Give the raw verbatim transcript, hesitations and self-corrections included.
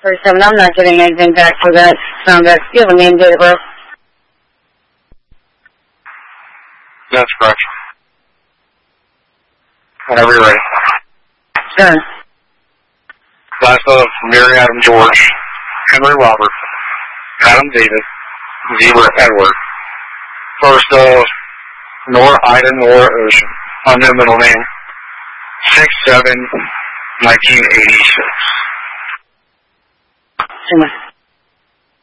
thirty-seven, I'm not getting anything back for that sound back. Do you have a name, date of birth? That's correct. Whenever you're ready. Sure. Last of Mary Adam George, Henry Robert, Adam David, Zebra Edward. First of Nora Ida Nora Ocean, unknown middle name, six seven nineteen eighty-six. Sure.